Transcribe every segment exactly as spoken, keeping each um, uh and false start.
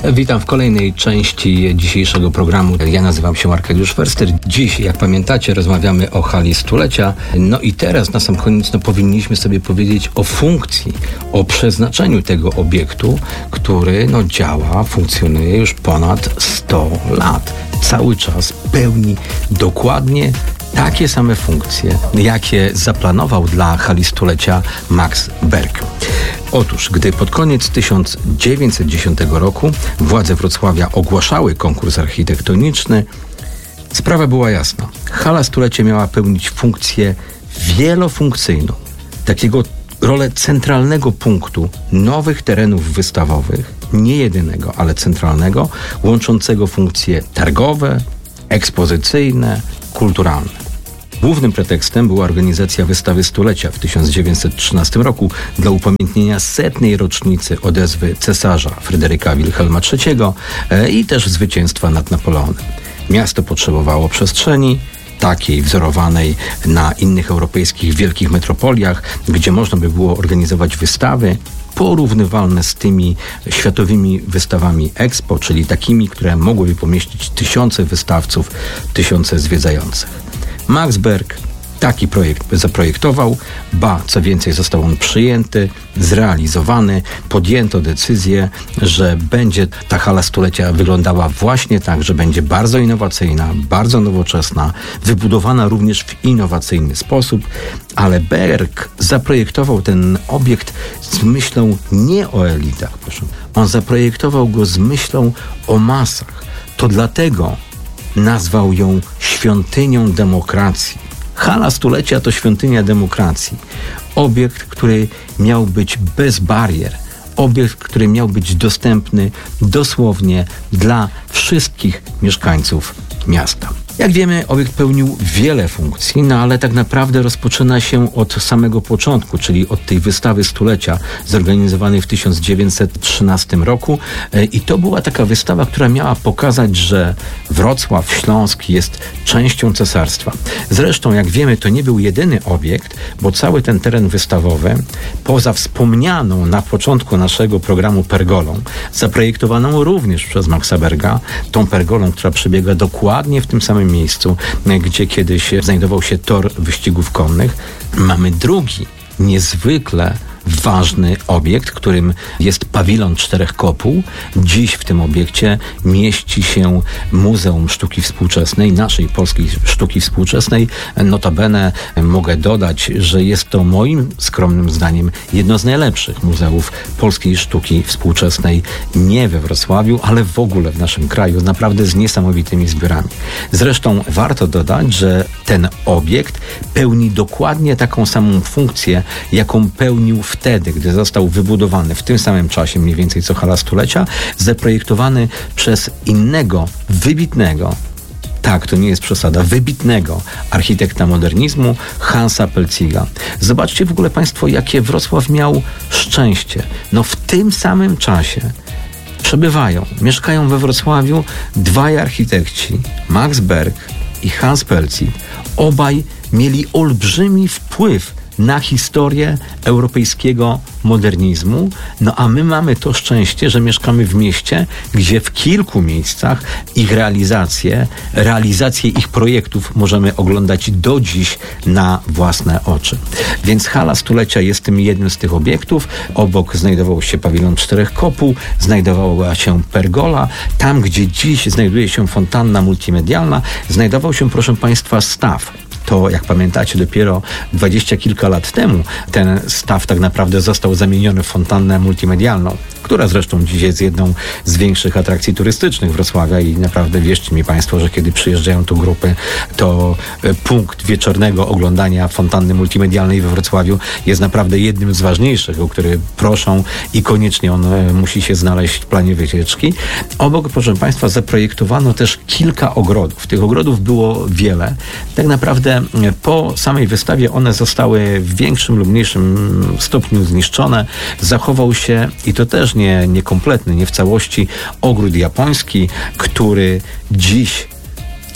Witam w kolejnej części dzisiejszego programu. Ja nazywam się Arkadiusz Förster. Dziś, jak pamiętacie, rozmawiamy o hali stulecia. No i teraz na sam koniec no, powinniśmy sobie powiedzieć o funkcji, o przeznaczeniu tego obiektu, który no, działa, funkcjonuje już ponad sto lat. Cały czas pełni dokładnie takie same funkcje, jakie zaplanował dla hali stulecia Max Berg. Otóż, gdy pod koniec tysiąc dziewięćset dziesiątego roku władze Wrocławia ogłaszały konkurs architektoniczny, sprawa była jasna. Hala stulecia miała pełnić funkcję wielofunkcyjną, takiego rolę centralnego punktu nowych terenów wystawowych, nie jedynego, ale centralnego, łączącego funkcje targowe, ekspozycyjne, kulturalne. Głównym pretekstem była organizacja wystawy stulecia w tysiąc dziewięćset trzynastym roku dla upamiętnienia setnej rocznicy odezwy cesarza Fryderyka Wilhelma trzeciego i też zwycięstwa nad Napoleonem. Miasto potrzebowało przestrzeni, takiej wzorowanej na innych europejskich wielkich metropoliach, gdzie można by było organizować wystawy porównywalne z tymi światowymi wystawami Expo, czyli takimi, które mogłyby pomieścić tysiące wystawców, tysiące zwiedzających. Max Berg taki projekt zaprojektował, ba, co więcej, został on przyjęty, zrealizowany, podjęto decyzję, że będzie ta hala stulecia wyglądała właśnie tak, że będzie bardzo innowacyjna, bardzo nowoczesna, wybudowana również w innowacyjny sposób, ale Berg zaprojektował ten obiekt z myślą nie o elitach, proszę. On zaprojektował go z myślą o masach. To dlatego nazwał ją świątynią demokracji. Hala stulecia to świątynia demokracji. Obiekt, który miał być bez barier. Obiekt, który miał być dostępny dosłownie dla wszystkich mieszkańców miasta. Jak wiemy, obiekt pełnił wiele funkcji, no ale tak naprawdę rozpoczyna się od samego początku, czyli od tej wystawy stulecia zorganizowanej w tysiąc dziewięćset trzynastym roku i to była taka wystawa, która miała pokazać, że Wrocław Śląski jest częścią cesarstwa. Zresztą, jak wiemy, to nie był jedyny obiekt, bo cały ten teren wystawowy, poza wspomnianą na początku naszego programu pergolą, zaprojektowaną również przez Maxa Berga, tą pergolą, która przebiega dokładnie w tym samym miejscu, gdzie kiedyś znajdował się tor wyścigów konnych, mamy drugi, niezwykle ważny obiekt, którym jest pawilon czterech kopuł. Dziś w tym obiekcie mieści się Muzeum Sztuki Współczesnej, naszej polskiej sztuki współczesnej. Notabene mogę dodać, że jest to moim skromnym zdaniem jedno z najlepszych muzeów polskiej sztuki współczesnej, nie we Wrocławiu, ale w ogóle w naszym kraju, naprawdę z niesamowitymi zbiorami. Zresztą warto dodać, że ten obiekt pełni dokładnie taką samą funkcję, jaką pełnił wtedy, gdy został wybudowany w tym samym czasie, mniej więcej co hala stulecia, zaprojektowany przez innego, wybitnego, tak, to nie jest przesada, wybitnego architekta modernizmu, Hansa Pelziga. Zobaczcie w ogóle Państwo, jakie Wrocław miał szczęście. No w tym samym czasie przebywają, mieszkają we Wrocławiu dwaj architekci, Max Berg i Hans Pelzig. Obaj mieli olbrzymi wpływ na historię europejskiego modernizmu, no a my mamy to szczęście, że mieszkamy w mieście, gdzie w kilku miejscach ich realizacje, realizacje ich projektów możemy oglądać do dziś na własne oczy. Więc hala stulecia jest tym jednym z tych obiektów. Obok znajdował się pawilon czterech kopuł, znajdowała się pergola. Tam, gdzie dziś znajduje się fontanna multimedialna, znajdował się, proszę Państwa, staw. To, jak pamiętacie, dopiero dwadzieścia kilka lat temu ten staw tak naprawdę został zamieniony w fontannę multimedialną, która zresztą dziś jest jedną z większych atrakcji turystycznych Wrocławia i naprawdę wierzcie mi Państwo, że kiedy przyjeżdżają tu grupy, to punkt wieczornego oglądania fontanny multimedialnej we Wrocławiu jest naprawdę jednym z ważniejszych, o który proszą i koniecznie on musi się znaleźć w planie wycieczki. Obok, proszę Państwa, zaprojektowano też kilka ogrodów. Tych ogrodów było wiele. Tak naprawdę po samej wystawie one zostały w większym lub mniejszym stopniu zniszczone. Zachował się, i to też nie, niekompletny, nie w całości, ogród japoński, który dziś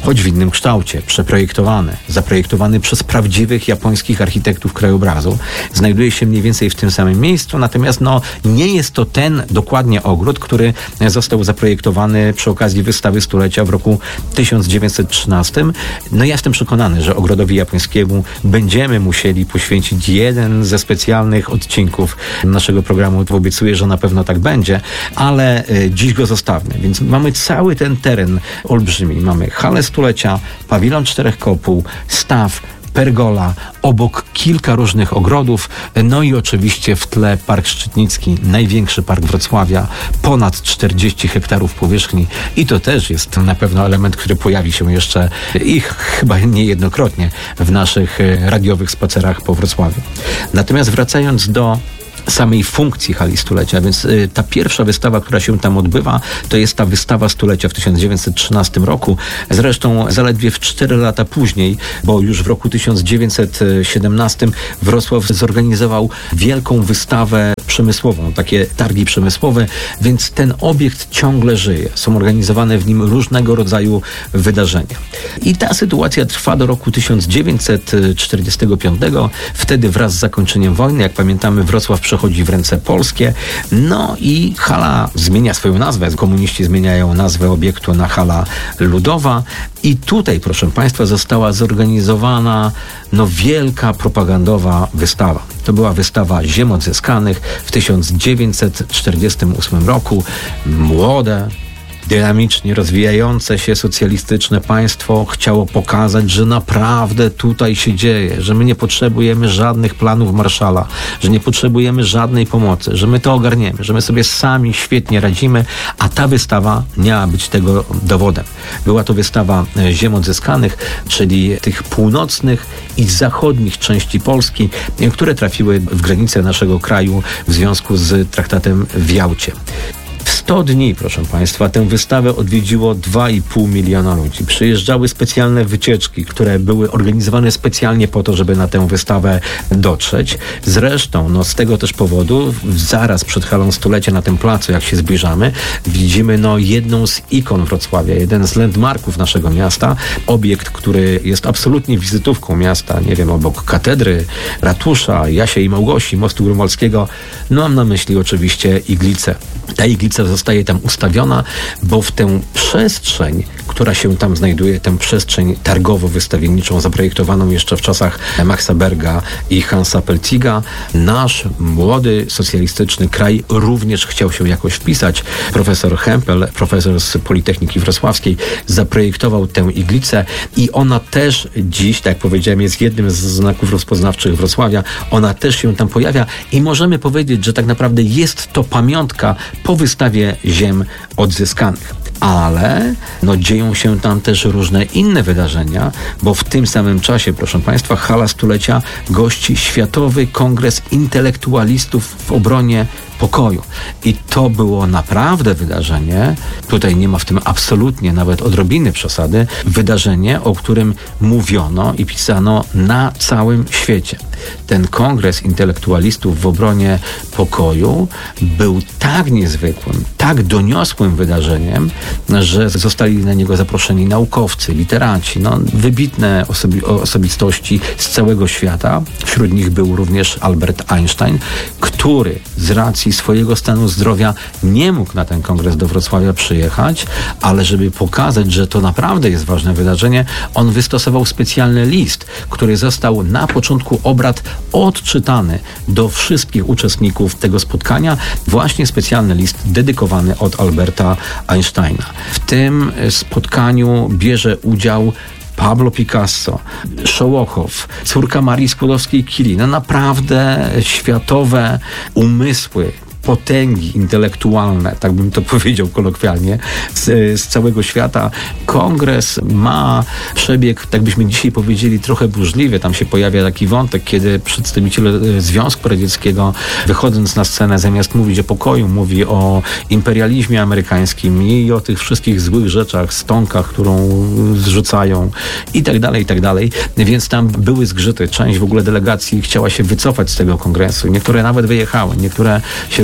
choć w innym kształcie, przeprojektowany, zaprojektowany przez prawdziwych japońskich architektów krajobrazu, znajduje się mniej więcej w tym samym miejscu, natomiast no, nie jest to ten dokładnie ogród, który został zaprojektowany przy okazji wystawy stulecia w roku tysiąc dziewięćset trzynastym. No ja jestem przekonany, że ogrodowi japońskiemu będziemy musieli poświęcić jeden ze specjalnych odcinków naszego programu. Obiecuję, że na pewno tak będzie, ale y, dziś go zostawmy. Więc mamy cały ten teren olbrzymi. Mamy halę stulecia, pawilon czterech kopuł, staw, pergola, obok kilka różnych ogrodów, no i oczywiście w tle Park Szczytnicki, największy park Wrocławia, ponad czterdzieści hektarów powierzchni i to też jest na pewno element, który pojawi się jeszcze i chyba niejednokrotnie w naszych radiowych spacerach po Wrocławiu. Natomiast wracając do samej funkcji hali stulecia, więc y, ta pierwsza wystawa, która się tam odbywa, to jest ta wystawa stulecia w tysiąc dziewięćset trzynastym roku. Zresztą zaledwie w cztery lata później, bo już w roku tysiąc dziewięćset siedemnastym Wrocław zorganizował wielką wystawę przemysłową, takie targi przemysłowe, więc ten obiekt ciągle żyje. Są organizowane w nim różnego rodzaju wydarzenia. I ta sytuacja trwa do roku tysiąc dziewięćset czterdziestego piątego. Wtedy wraz z zakończeniem wojny, jak pamiętamy, Wrocław przechodzi w ręce polskie. No i hala zmienia swoją nazwę. Komuniści zmieniają nazwę obiektu na hala ludowa. I tutaj, proszę Państwa, została zorganizowana no wielka propagandowa wystawa. To była wystawa Ziem Odzyskanych w tysiąc dziewięćset czterdziestym ósmym roku. Młode, dynamicznie rozwijające się socjalistyczne państwo chciało pokazać, że naprawdę tutaj się dzieje, że my nie potrzebujemy żadnych planów Marszala, że nie potrzebujemy żadnej pomocy, że my to ogarniemy, że my sobie sami świetnie radzimy, a ta wystawa miała być tego dowodem. Była to wystawa Ziem Odzyskanych, czyli tych północnych i zachodnich części Polski, które trafiły w granice naszego kraju w związku z traktatem w Jałcie. W sto dni, proszę Państwa, tę wystawę odwiedziło dwa i pół miliona ludzi. Przyjeżdżały specjalne wycieczki, które były organizowane specjalnie po to, żeby na tę wystawę dotrzeć. Zresztą, no z tego też powodu, zaraz przed halą stulecia na tym placu, jak się zbliżamy, widzimy no jedną z ikon Wrocławia, jeden z landmarków naszego miasta, obiekt, który jest absolutnie wizytówką miasta, nie wiem, obok katedry, ratusza, Jasia i Małgosi, mostu grunwaldzkiego. No mam na myśli oczywiście iglicę. Ta iglica zostaje tam ustawiona, bo w tę przestrzeń, która się tam znajduje, tę przestrzeń targowo-wystawienniczą, zaprojektowaną jeszcze w czasach Maxa Berga i Hansa Peltiga, nasz młody, socjalistyczny kraj również chciał się jakoś wpisać. Profesor Hempel, profesor z Politechniki Wrocławskiej, zaprojektował tę iglicę i ona też dziś, tak jak powiedziałem, jest jednym z znaków rozpoznawczych Wrocławia. Ona też się tam pojawia i możemy powiedzieć, że tak naprawdę jest to pamiątka po wystawie Ziem Odzyskanych. Ale no, dzieją się tam też różne inne wydarzenia, bo w tym samym czasie, proszę Państwa, hala stulecia gości Światowy Kongres Intelektualistów w obronie pokoju. I to było naprawdę wydarzenie, tutaj nie ma w tym absolutnie nawet odrobiny przesady, wydarzenie, o którym mówiono i pisano na całym świecie. Ten kongres intelektualistów w obronie pokoju był tak niezwykłym, tak doniosłym wydarzeniem, że zostali na niego zaproszeni naukowcy, literaci, no, wybitne osobi- osobistości z całego świata. Wśród nich był również Albert Einstein, który z racji swojego stanu zdrowia nie mógł na ten kongres do Wrocławia przyjechać, ale żeby pokazać, że to naprawdę jest ważne wydarzenie, on wystosował specjalny list, który został na początku obrad odczytany do wszystkich uczestników tego spotkania. Właśnie specjalny list dedykowany od Alberta Einsteina. W tym spotkaniu bierze udział Pablo Picasso, Szołochow, córka Marii Skłodowskiej-Curie. No naprawdę światowe umysły, potęgi intelektualne, tak bym to powiedział kolokwialnie, z, z całego świata. Kongres ma przebieg, tak byśmy dzisiaj powiedzieli, trochę burzliwy. Tam się pojawia taki wątek, kiedy przedstawiciele Związku Radzieckiego, wychodząc na scenę, zamiast mówić o pokoju, mówi o imperializmie amerykańskim i o tych wszystkich złych rzeczach, stonkach, którą zrzucają i tak dalej, i tak dalej. Więc tam były zgrzyty. Część w ogóle delegacji chciała się wycofać z tego kongresu. Niektóre nawet wyjechały, niektóre się roz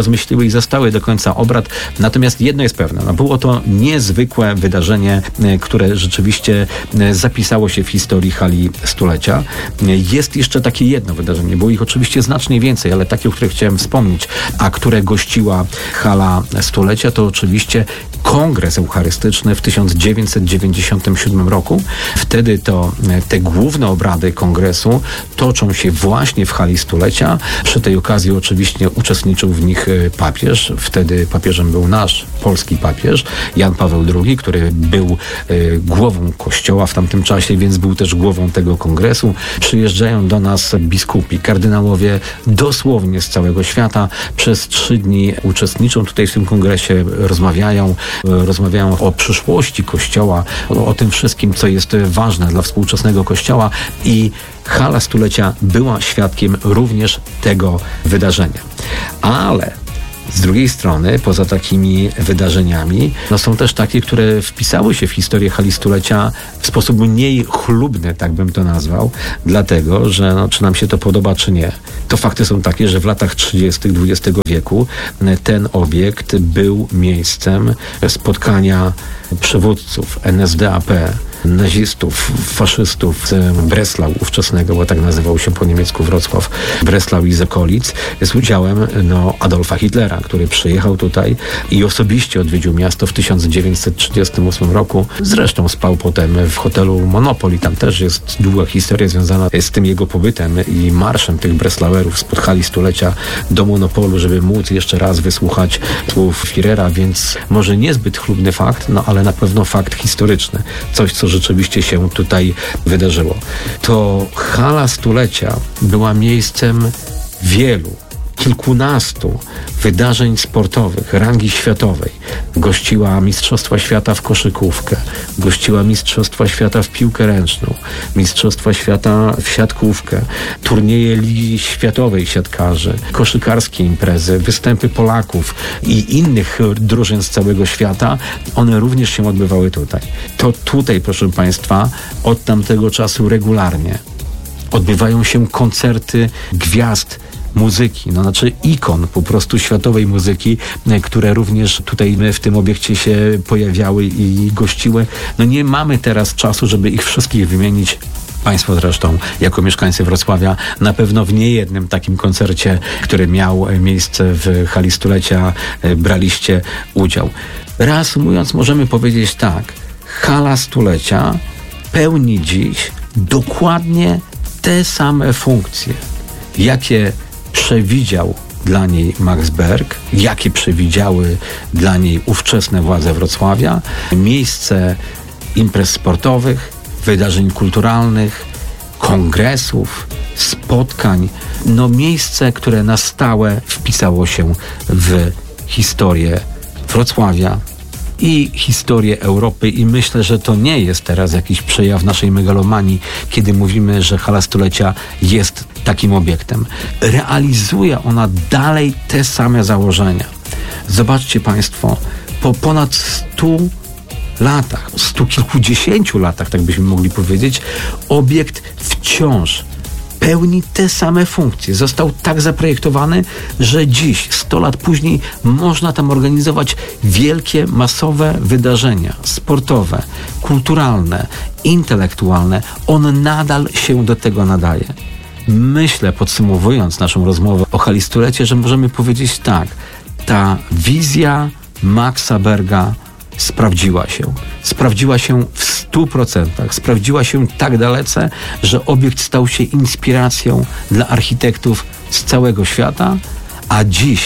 rozmyśliły i zostały do końca obrad. Natomiast jedno jest pewne, no było to niezwykłe wydarzenie, które rzeczywiście zapisało się w historii hali stulecia. Jest jeszcze takie jedno wydarzenie, było ich oczywiście znacznie więcej, ale takie, o których chciałem wspomnieć, a które gościła hala stulecia, to oczywiście Kongres Eucharystyczny w tysiąc dziewięćset dziewięćdziesiątym siódmym roku. Wtedy to te główne obrady kongresu toczą się właśnie w hali stulecia. Przy tej okazji oczywiście uczestniczył w nich papież. Wtedy papieżem był nasz polski papież, Jan Paweł drugi, który był y, głową kościoła w tamtym czasie, więc był też głową tego kongresu. Przyjeżdżają do nas biskupi, kardynałowie dosłownie z całego świata. Przez trzy dni uczestniczą tutaj w tym kongresie, rozmawiają, rozmawiają o przyszłości Kościoła, o, o tym wszystkim, co jest ważne dla współczesnego Kościoła i hala stulecia była świadkiem również tego wydarzenia. Ale z drugiej strony, poza takimi wydarzeniami, no są też takie, które wpisały się w historię hali stulecia w sposób mniej chlubny, tak bym to nazwał, dlatego, że no, czy nam się to podoba, czy nie. To fakty są takie, że w latach trzydziestych dwudziestego wieku ten obiekt był miejscem spotkania przywódców N S D A P, nazistów, faszystów z Breslau ówczesnego, bo tak nazywał się po niemiecku Wrocław, Breslau i z okolic, z udziałem no, Adolfa Hitlera, który przyjechał tutaj i osobiście odwiedził miasto w tysiąc dziewięćset trzydziestym ósmym roku. Zresztą spał potem w hotelu Monopol i tam też jest długa historia związana z tym jego pobytem i marszem tych Breslauerów spod hali stulecia do Monopolu, żeby móc jeszcze raz wysłuchać słów Führera, więc może niezbyt chlubny fakt, no ale na pewno fakt historyczny. Coś, co rzeczywiście się tutaj wydarzyło. To hala stulecia była miejscem wielu, kilkunastu wydarzeń sportowych rangi światowej. Gościła Mistrzostwa Świata w koszykówkę, gościła Mistrzostwa Świata w piłkę ręczną, Mistrzostwa Świata w siatkówkę, turnieje Ligi Światowej siatkarzy, koszykarskie imprezy, występy Polaków i innych drużyn z całego świata. One również się odbywały tutaj. To tutaj, proszę Państwa, od tamtego czasu regularnie odbywają się koncerty gwiazd muzyki, no znaczy ikon po prostu światowej muzyki, które również tutaj w tym obiekcie się pojawiały i gościły. No nie mamy teraz czasu, żeby ich wszystkich wymienić. Państwo zresztą, jako mieszkańcy Wrocławia, na pewno w niejednym takim koncercie, który miał miejsce w hali stulecia, braliście udział. Reasumując, możemy powiedzieć tak, hala stulecia pełni dziś dokładnie te same funkcje, jakie przewidział dla niej Max Berg, jakie przewidziały dla niej ówczesne władze Wrocławia, miejsce imprez sportowych, wydarzeń kulturalnych, kongresów, spotkań, no miejsce, które na stałe wpisało się w historię Wrocławia i historię Europy i myślę, że to nie jest teraz jakiś przejaw naszej megalomanii, kiedy mówimy, że hala stulecia jest takim obiektem. Realizuje ona dalej te same założenia. Zobaczcie Państwo, po ponad stu latach, stu kilkudziesięciu latach, tak byśmy mogli powiedzieć, obiekt wciąż pełni te same funkcje. Został tak zaprojektowany, że dziś, sto lat później, można tam organizować wielkie, masowe wydarzenia sportowe, kulturalne, intelektualne. On nadal się do tego nadaje. Myślę, podsumowując naszą rozmowę o hali stulecia, że możemy powiedzieć tak, ta wizja Maxa Berga sprawdziła się. Sprawdziła się w stu procentach. Sprawdziła się tak dalece, że obiekt stał się inspiracją dla architektów z całego świata, a dziś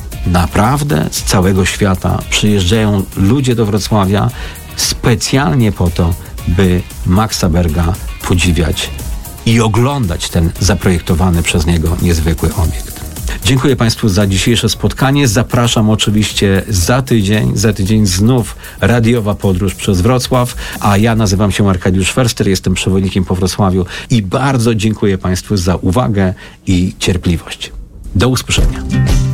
naprawdę z całego świata przyjeżdżają ludzie do Wrocławia specjalnie po to, by Maxa Berga podziwiać i oglądać ten zaprojektowany przez niego niezwykły obiekt. Dziękuję Państwu za dzisiejsze spotkanie. Zapraszam oczywiście za tydzień. Za tydzień znów radiowa podróż przez Wrocław, a ja nazywam się Arkadiusz Förster, jestem przewodnikiem po Wrocławiu i bardzo dziękuję Państwu za uwagę i cierpliwość. Do usłyszenia.